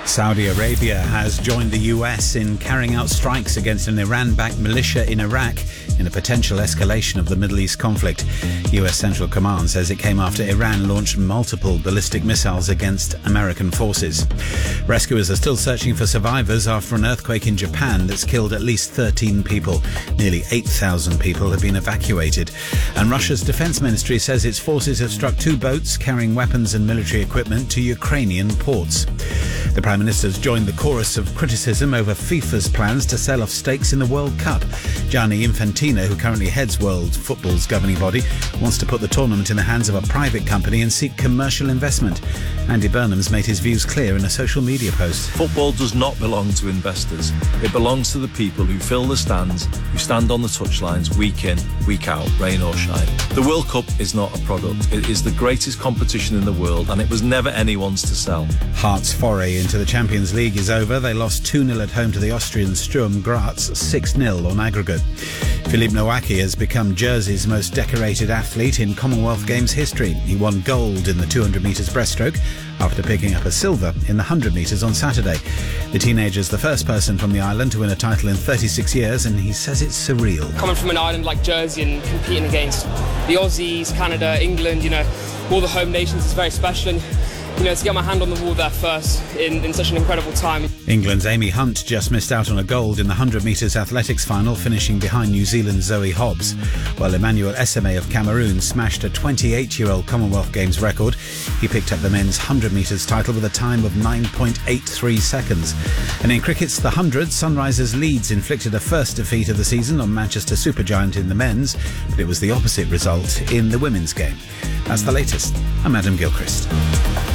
Saudi Arabia has joined the US in carrying out strikes against an Iran-backed militia in Iraq in a potential escalation of the Middle East conflict. US Central Command says it came after Iran launched multiple ballistic missiles against American forces. Rescuers are still searching for survivors after an earthquake in Japan that's killed at least 13 people. Nearly 8,000 people have been evacuated. And Russia's defense ministry says its forces have struck 2 boats carrying weapons and military equipment to Ukrainian ports. The Prime Minister's joined the chorus of criticism over FIFA's plans to sell off stakes in the World Cup. Gianni Infantino, who currently heads world football's governing body, wants to put the tournament in the hands of a private company and seek commercial investment. Andy Burnham's made his views clear in a social media post. Football does not belong to investors. It belongs to the people who fill the stands, who stand on the touchlines week in, week out, rain or shine. The World Cup is not a product. It is the greatest competition in the world, and it was never anyone's to sell. Hearts' foray into the Champions League is over. They lost 2-0 at home to the Austrian Sturm Graz, 6-0 on aggregate. Philippe Nowacki has become Jersey's most decorated athlete in Commonwealth Games history. He won gold in the 200 metres breaststroke after picking up a silver in the 100 metres on Saturday. The teenager's the first person from the island to win a title in 36 years, and he says it's surreal. Coming from an island like Jersey and competing against the Aussies, Canada, England, all the home nations is very special, and to get my hand on the wall there first in such an incredible time. England's Amy Hunt just missed out on a gold in the 100 metres athletics final, finishing behind New Zealand's Zoe Hobbs, while Emmanuel Eseme of Cameroon smashed a 28-year-old Commonwealth Games record. He picked up the men's 100 metres title with a time of 9.83 seconds. And in cricket's The 100, Sunrisers Leeds inflicted a first defeat of the season on Manchester Supergiant in the men's, but it was the opposite result in the women's game. That's the latest. I'm Adam Gilchrist.